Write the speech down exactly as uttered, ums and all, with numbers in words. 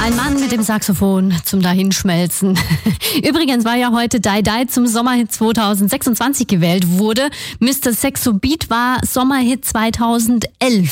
Ein Mann mit dem Saxophon zum Dahinschmelzen. Übrigens war ja heute Die Die zum Sommerhit zwanzig sechsundzwanzig gewählt wurde. Mister Sexo Beat war Sommerhit zweitausendelf.